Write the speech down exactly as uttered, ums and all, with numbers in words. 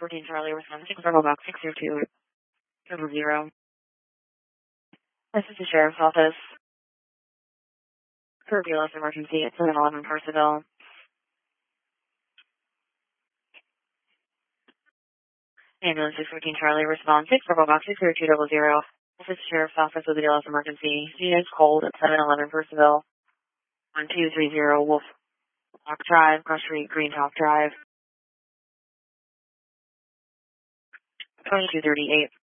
fourteen Charlie, response six, Bravo Box six zero two, triple zero. This is the Sheriff's Office. For B L S emergency at seven eleven Percival. Ambulance six fourteen Charlie, response six, Bravo Box six zero two double zero. This is the Sheriff's Office with the B L S emergency. Unit is cold at seven eleven Percival. one two three zero Wolf Lock Drive, Cross Street, Green Top Drive. twenty-two thirty-eight.